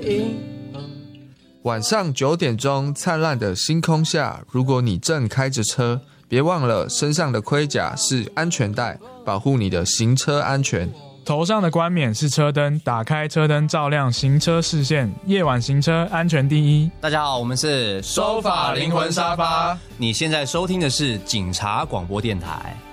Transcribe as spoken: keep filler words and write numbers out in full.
银河。 晚上九点钟，灿烂的星空下，如果你正开着车，别忘了身上的盔甲是安全带，保护你的行车安全。 头上的冠冕是车灯，打开车灯照亮行车视线，夜晚行车安全第一。 大家好，我们是收法灵魂沙发， 你现在收听的是警察广播电台。